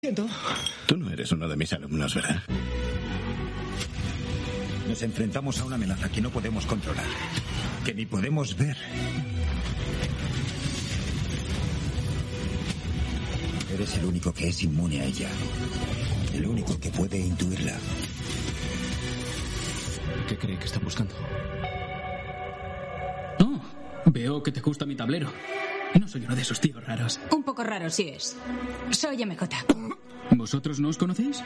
Siento. Tú no eres uno de mis alumnos, ¿verdad? Nos enfrentamos a una amenaza que no podemos controlar, que ni podemos ver. Eres el único que es inmune a ella. El único que puede intuirla. ¿Qué cree que está buscando? Oh, veo que te gusta mi tablero. No soy uno de esos tíos raros. Un poco raro, sí es. Soy MJ. ¿Vosotros no os conocéis?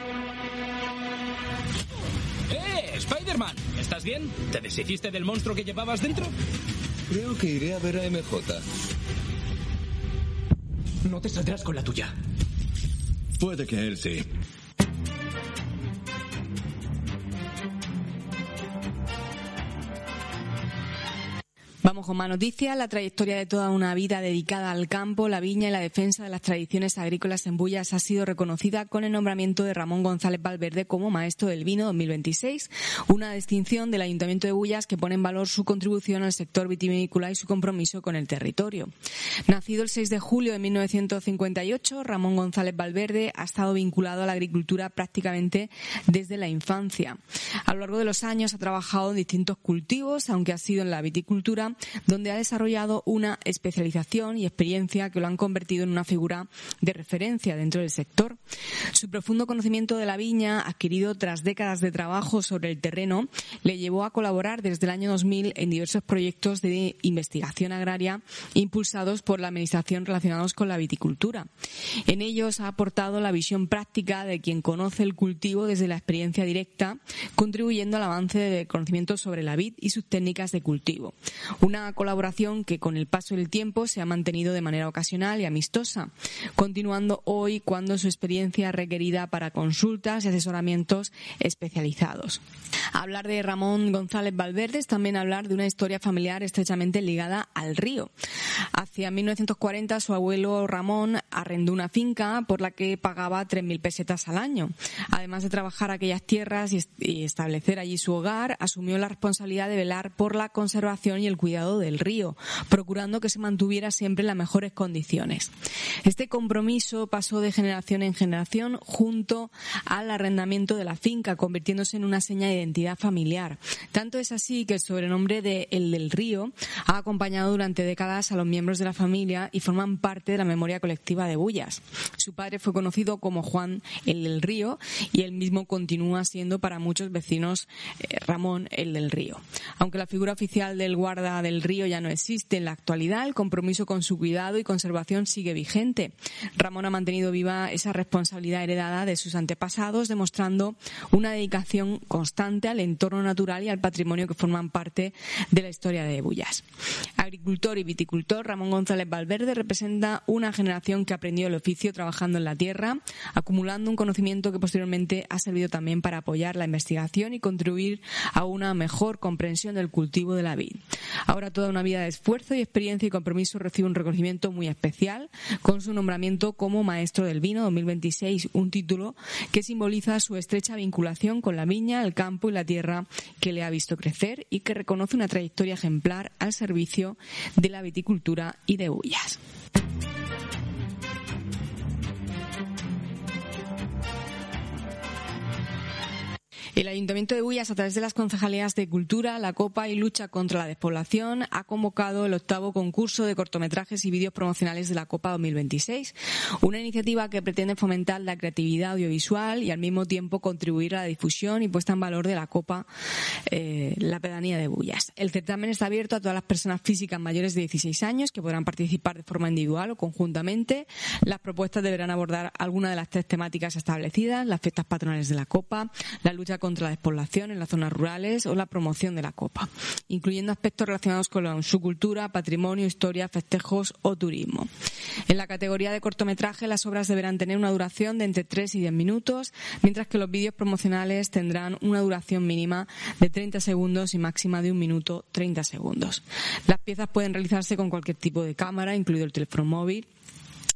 ¡Spider-Man! ¿Estás bien? ¿Te deshiciste del monstruo que llevabas dentro? Creo que iré a ver a MJ. No te saldrás con la tuya. Puede que él sí. Vamos con más noticias. La trayectoria de toda una vida dedicada al campo, la viña y la defensa de las tradiciones agrícolas en Bullas ha sido reconocida con el nombramiento de Ramón González Valverde como Maestro del Vino 2026, una distinción del Ayuntamiento de Bullas que pone en valor su contribución al sector vitivinícola y su compromiso con el territorio. Nacido el 6 de julio de 1958, Ramón González Valverde ha estado vinculado a la agricultura prácticamente desde la infancia. A lo largo de los años ha trabajado en distintos cultivos, aunque ha sido en la viticultura donde ha desarrollado una especialización y experiencia que lo han convertido en una figura de referencia dentro del sector. Su profundo conocimiento de la viña, adquirido tras décadas de trabajo sobre el terreno, le llevó a colaborar desde el año 2000 en diversos proyectos de investigación agraria impulsados por la Administración relacionados con la viticultura. En ellos ha aportado la visión práctica de quien conoce el cultivo desde la experiencia directa, contribuyendo al avance de conocimientos sobre la vid y sus técnicas de cultivo. Una colaboración que con el paso del tiempo se ha mantenido de manera ocasional y amistosa, continuando hoy cuando su experiencia es requerida para consultas y asesoramientos especializados. Hablar de Ramón González Valverde es también hablar de una historia familiar estrechamente ligada al río. Hacia 1940 su abuelo Ramón arrendó una finca por la que pagaba 3.000 pesetas al año. Además de trabajar aquellas tierras y establecer allí su hogar, asumió la responsabilidad de velar por la conservación y el cuidado del río, procurando que se mantuviera siempre en las mejores condiciones. Este compromiso pasó de generación en generación junto al arrendamiento de la finca, convirtiéndose en una seña de identidad familiar. Tanto es así que el sobrenombre de El del Río ha acompañado durante décadas a los miembros de la familia y forman parte de la memoria colectiva de Bullas. Su padre fue conocido como Juan El del Río y él mismo continúa siendo para muchos vecinos Ramón El del Río. Aunque la figura oficial del guarda del río ya no existe en la actualidad, el compromiso con su cuidado y conservación sigue vigente. Ramón ha mantenido viva esa responsabilidad heredada de sus antepasados, demostrando una dedicación constante al entorno natural y al patrimonio que forman parte de la historia de Bullas. Agricultor y viticultor, Ramón González Valverde representa una generación que aprendió el oficio trabajando en la tierra, acumulando un conocimiento que posteriormente ha servido también para apoyar la investigación y contribuir a una mejor comprensión del cultivo de la vid. Ahora toda una vida de esfuerzo y experiencia y compromiso recibe un reconocimiento muy especial con su nombramiento como Maestro del Vino 2026, un título que simboliza su estrecha vinculación con la viña, el campo y la tierra que le ha visto crecer y que reconoce una trayectoria ejemplar al servicio de la viticultura y de Bullas. El Ayuntamiento de Bullas, a través de las concejalías de Cultura, la Copa y Lucha contra la Despoblación, ha convocado el 8º concurso de cortometrajes y vídeos promocionales de la Copa 2026, una iniciativa que pretende fomentar la creatividad audiovisual y al mismo tiempo contribuir a la difusión y puesta en valor de la Copa, la pedanía de Bullas. El certamen está abierto a todas las personas físicas mayores de 16 años que podrán participar de forma individual o conjuntamente. Las propuestas deberán abordar alguna de las 3 temáticas establecidas: las fiestas patronales de la Copa, la lucha contra la despoblación en las zonas rurales o la promoción de la Copa, incluyendo aspectos relacionados con su cultura, patrimonio, historia, festejos o turismo. En la categoría de cortometraje, las obras deberán tener una duración de entre 3 y 10 minutos, mientras que los vídeos promocionales tendrán una duración mínima de 30 segundos y máxima de 1 minuto 30 segundos. Las piezas pueden realizarse con cualquier tipo de cámara, incluido el teléfono móvil,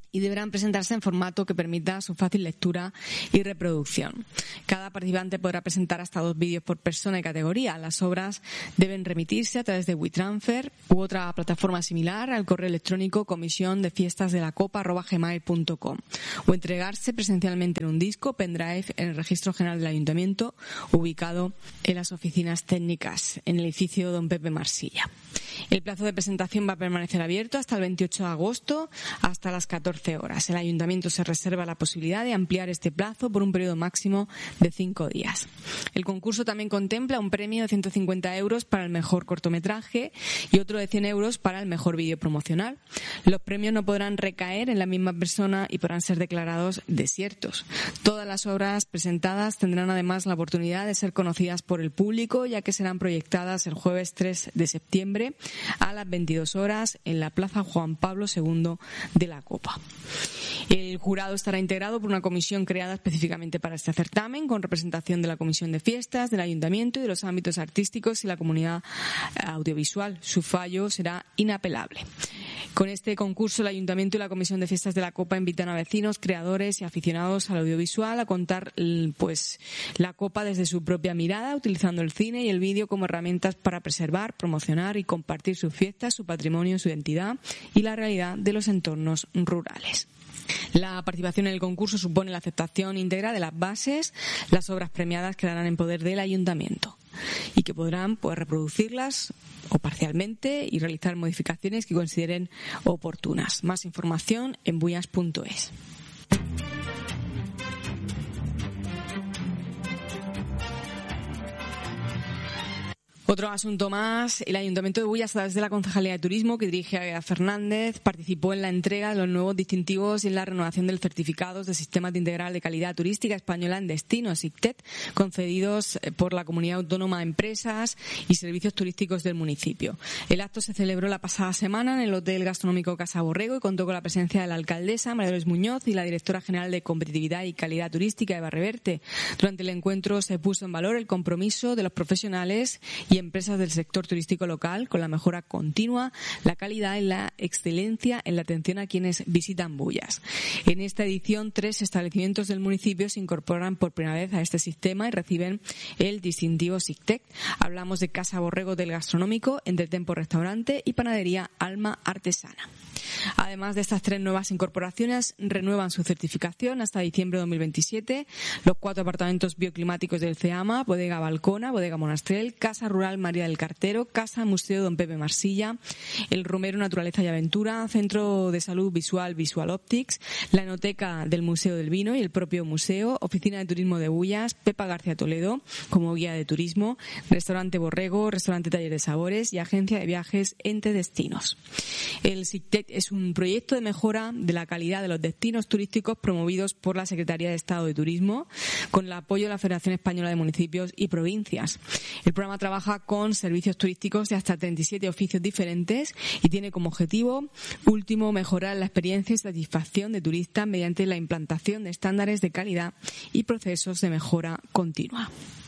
y deberán presentarse en formato que permita su fácil lectura y reproducción. Cada participante podrá presentar hasta 2 vídeos por persona y categoría. Las obras deben remitirse a través de WeTransfer u otra plataforma similar al correo electrónico comisiondefiestasdelacopa@gmail.com o entregarse presencialmente en un disco pendrive en el Registro General del Ayuntamiento, ubicado en las oficinas técnicas en el edificio Don Pepe Marsilla. El plazo de presentación va a permanecer abierto hasta el 28 de agosto hasta las 14 horas. El Ayuntamiento se reserva la posibilidad de ampliar este plazo por un periodo máximo de 5 días. El concurso también contempla un premio de 150 euros para el mejor cortometraje y otro de 100 euros para el mejor vídeo promocional. Los premios no podrán recaer en la misma persona y podrán ser declarados desiertos. Todas las obras presentadas tendrán además la oportunidad de ser conocidas por el público, ya que serán proyectadas el jueves 3 de septiembre a las 22 horas en la Plaza Juan Pablo II de la Copa. El jurado estará integrado por una comisión creada específicamente para este certamen, con representación de la Comisión de Fiestas, del Ayuntamiento y de los ámbitos artísticos y la comunidad audiovisual. Su fallo será inapelable. Con este concurso, el Ayuntamiento y la Comisión de Fiestas de la Copa invitan a vecinos, creadores y aficionados al audiovisual a contar la Copa desde su propia mirada, utilizando el cine y el vídeo como herramientas para preservar, promocionar y compartir sus fiestas, su patrimonio, su identidad y la realidad de los entornos rurales. La participación en el concurso supone la aceptación íntegra de las bases. Las obras premiadas quedarán en poder del Ayuntamiento y que podrán reproducirlas o parcialmente y realizar modificaciones que consideren oportunas. Más información en buyas.es. Otro asunto más, el Ayuntamiento de Bullas, a través de la Concejalía de Turismo, que dirige Agueda Fernández, participó en la entrega de los nuevos distintivos y en la renovación de los certificados de Sistema Integral de Calidad Turística Española en Destinos, SICTET, concedidos por la Comunidad Autónoma a empresas y servicios turísticos del municipio. El acto se celebró la pasada semana en el Hotel Gastronómico Casa Borrego y contó con la presencia de la alcaldesa, María Dolores Muñoz, y la directora general de Competitividad y Calidad Turística, Eva Reverte. Durante el encuentro se puso en valor el compromiso de los profesionales y empresas del sector turístico local con la mejora continua, la calidad y la excelencia en la atención a quienes visitan Bullas. En esta edición, 3 establecimientos del municipio se incorporan por primera vez a este sistema y reciben el distintivo SICTEC. Hablamos de Casa Borrego del Gastronómico, Entretempo Restaurante y Panadería Alma Artesana. Además de estas 3 nuevas incorporaciones, renuevan su certificación hasta diciembre de 2027 los 4 apartamentos bioclimáticos del CEAMA, Bodega Balcona, Bodega Monastrell, Casa Rural María del Cartero, Casa Museo Don Pepe Marsilla, el Romero Naturaleza y Aventura, Centro de Salud Visual Visual Optics, la Enoteca del Museo del Vino y el propio museo, Oficina de Turismo de Bullas, Pepa García Toledo como guía de turismo, Restaurante Borrego, Restaurante Taller de Sabores y Agencia de Viajes Ente Destinos. El SICTEC es un proyecto de mejora de la calidad de los destinos turísticos promovidos por la Secretaría de Estado de Turismo con el apoyo de la Federación Española de Municipios y Provincias. El programa trabaja con servicios turísticos de hasta 37 oficios diferentes y tiene como objetivo último mejorar la experiencia y satisfacción de turistas mediante la implantación de estándares de calidad y procesos de mejora continua.